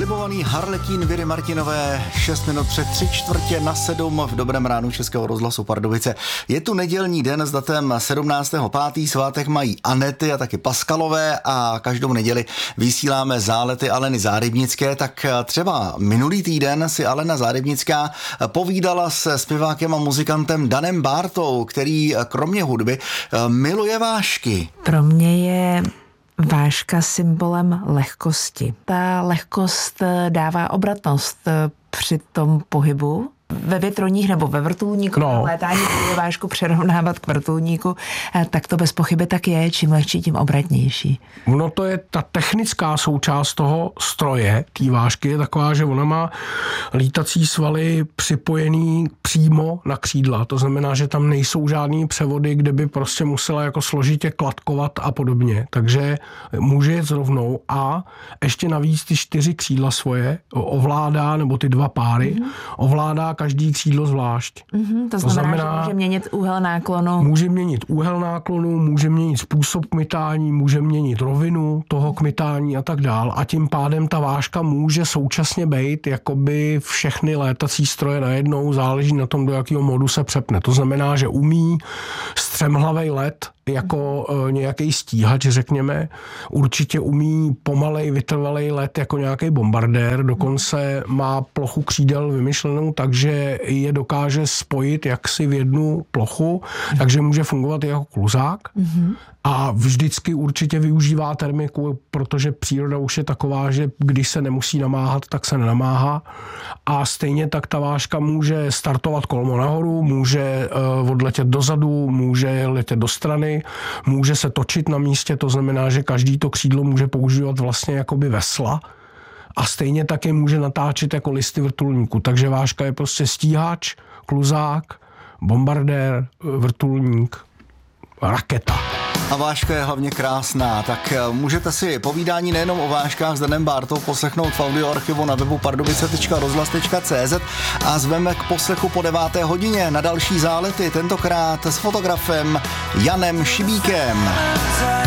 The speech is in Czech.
Slibovaný harletín Věry Martinové 6 minut před 6:45 v dobrém ránu Českého rozhlasu Pardubice. Je tu nedělní den s datem 17.5. Svátek mají Anety a taky Paskalové a každou neděli vysíláme zálety Aleny Zárybnické. Tak třeba minulý týden si Alena Zárybnická povídala se zpěvákem a muzikantem Danem Bártou, který kromě hudby miluje vášky. Pro mě je váška symbolem lehkosti. Ta lehkost dává obratnost při tom pohybu. Ve větroních nebo ve vrtulníku, létání vášku přerovnávat k vrtulníku, tak to bez pochyby tak je. Čím lehčí, tím obratnější. No to je ta technická součást toho stroje, té vášky je taková, že ona má lítací svaly připojený přímo na křídla. To znamená, že tam nejsou žádný převody, kde by prostě musela jako složitě klatkovat a podobně. Takže může jet rovnou a ještě navíc ty 4 křídla svoje ovládá, nebo ty 2 páry, ovládá každý křídlo zvlášť. To znamená, že může měnit úhel náklonu. Může měnit úhel náklonu, může měnit způsob kmitání, může měnit rovinu toho kmitání a tak dál. A tím pádem ta váška může současně být jakoby všechny létací stroje najednou, záleží na tom, do jakého modu se přepne. To znamená, že umí střemhlavej let jako nějaký stíhač, řekněme. Určitě umí pomalej, vytrvalej let jako nějaký bombardér, dokonce má plochu křídel vymyšlenou, takže je dokáže spojit jaksi v jednu plochu, takže může fungovat i jako kluzák. A vždycky určitě využívá termiku, protože příroda už je taková, že když se nemusí namáhat, tak se nenamáhá. A stejně tak ta váška může startovat kolmo nahoru, může odletět dozadu, může letět do strany, může se točit na místě, to znamená, že každý to křídlo může používat vlastně jakoby vesla. A stejně tak je může natáčet jako listy vrtulníku. Takže váška je prostě stíhač, kluzák, bombardér, vrtulník, raketa. A váška je hlavně krásná, tak můžete si povídání nejenom o váškách s Danem Bártou poslechnout v audioarchivu na webu pardubice.rozhlas.cz a zveme k poslechu po 9. hodině na další zálety, tentokrát s fotografem Janem Šibíkem.